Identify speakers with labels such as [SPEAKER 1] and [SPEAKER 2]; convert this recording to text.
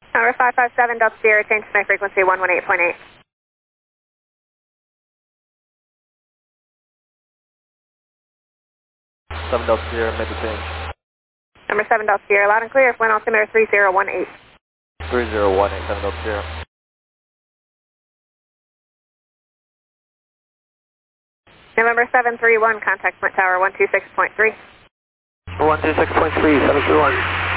[SPEAKER 1] Tower 557 Delta Sierra, change to my frequency 118.8.
[SPEAKER 2] 7 Delta Sierra, make the change.
[SPEAKER 1] Number 7 Delta Sierra, loud and clear, wind altimeter 3018.
[SPEAKER 2] 3018, 7 Delta Sierra.
[SPEAKER 1] November 731, contact Flint Tower 126.3.
[SPEAKER 2] 126.3, 731.